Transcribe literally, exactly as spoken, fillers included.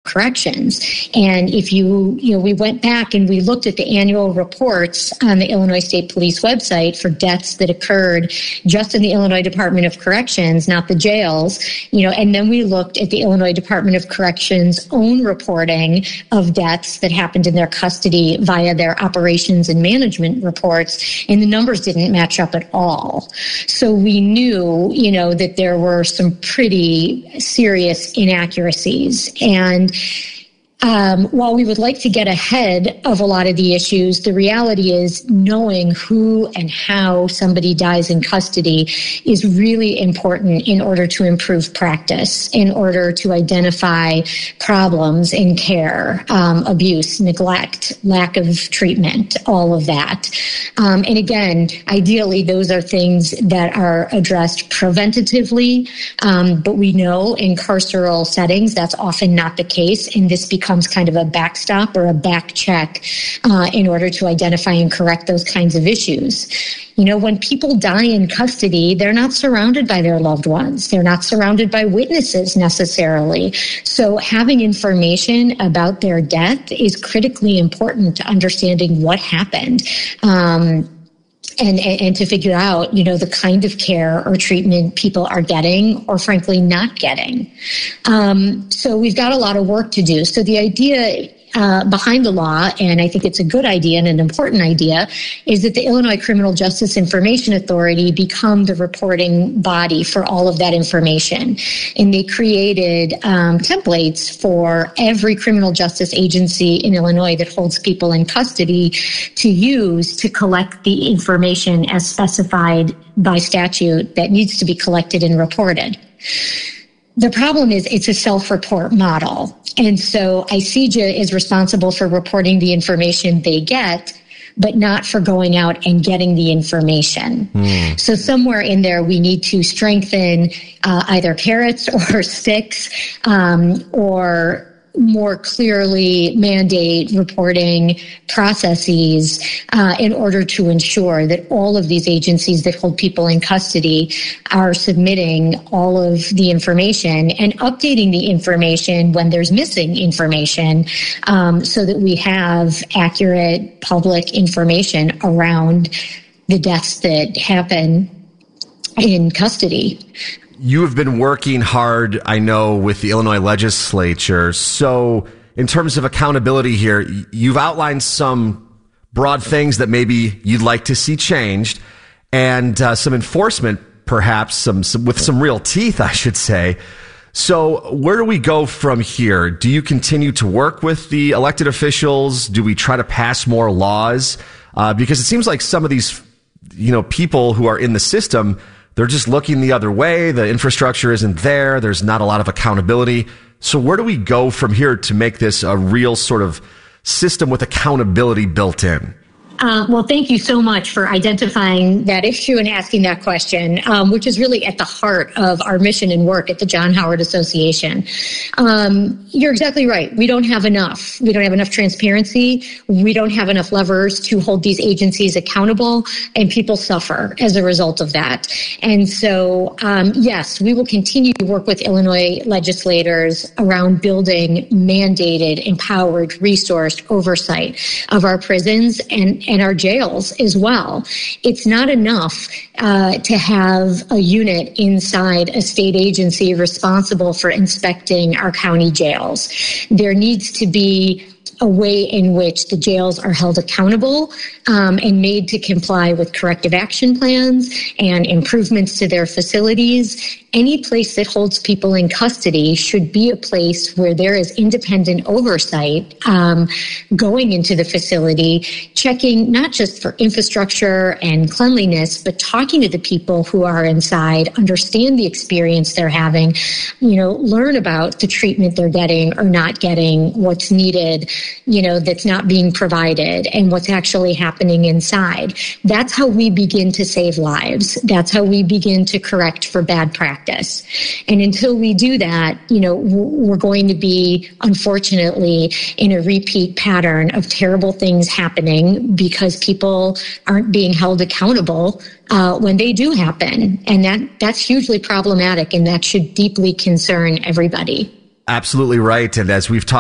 Corrections. And if you, you know, we went back and we looked at the annual reports on the Illinois State Police website for deaths that occurred just in the Illinois Department of Corrections, not the jails, you know, and then we looked at the Illinois Department of Corrections' own reporting of deaths that happened in their custody via their operations and management reports, and the numbers didn't match up at all. So we knew, you know, that there were some pretty serious inaccuracies. And Um, while we would like to get ahead of a lot of the issues, the reality is knowing who and how somebody dies in custody is really important in order to improve practice, in order to identify problems in care, um, abuse, neglect, lack of treatment, all of that. Um, and again, ideally, those are things that are addressed preventatively, um, but we know in carceral settings that's often not the case, and this becomes kind of a backstop or a back check uh, in order to identify and correct those kinds of issues. You know, when people die in custody, they're not surrounded by their loved ones. They're not surrounded by witnesses necessarily. So having information about their death is critically important to understanding what happened. Um, And, and to figure out, you know, the kind of care or treatment people are getting or frankly not getting. Um, so we've got a lot of work to do. So the idea uh, behind the law, and I think it's a good idea and an important idea, is that the Illinois Criminal Justice Information Authority become the reporting body for all of that information. And they created um, templates for every criminal justice agency in Illinois that holds people in custody to use to collect the information as specified by statute that needs to be collected and reported. The problem is it's a self-report model. And so I C J A is responsible for reporting the information they get, but not for going out and getting the information. Mm. So somewhere in there, we need to strengthen uh, either carrots or sticks, um, or more clearly mandate reporting processes uh, in order to ensure that all of these agencies that hold people in custody are submitting all of the information and updating the information when there's missing information, um, so that we have accurate public information around the deaths that happen in custody. You have been working hard, I know, with the Illinois legislature. So in terms of accountability here, you've outlined some broad things that maybe you'd like to see changed, and uh, some enforcement, perhaps, some, some with some real teeth, I should say. So where do we go from here? Do you continue to work with the elected officials? Do we try to pass more laws? Uh, because it seems like some of these, you know, people who are in the system, they're just looking the other way. The infrastructure isn't there. There's not a lot of accountability. So where do we go from here to make this a real sort of system with accountability built in? Uh, well, thank you so much for identifying that issue and asking that question, um, which is really at the heart of our mission and work at the John Howard Association. Um, you're exactly right. We don't have enough. We don't have enough transparency. We don't have enough levers to hold these agencies accountable, and people suffer as a result of that. And so, um, yes, we will continue to work with Illinois legislators around building mandated, empowered, resourced oversight of our prisons and and our jails as well. It's not enough uh, to have a unit inside a state agency responsible for inspecting our county jails. There needs to be a way in which the jails are held accountable um, and made to comply with corrective action plans and improvements to their facilities. Any place that holds people in custody should be a place where there is independent oversight um, going into the facility, checking not just for infrastructure and cleanliness, but talking to the people who are inside, understand the experience they're having, you know, learn about the treatment they're getting or not getting, what's needed, you know, that's not being provided, and what's actually happening inside. That's how we begin to save lives. That's how we begin to correct for bad practice. And until we do that, you know, we're going to be, unfortunately, in a repeat pattern of terrible things happening because people aren't being held accountable uh, when they do happen. And that that's hugely problematic, and that should deeply concern everybody. Absolutely right. And as we've talked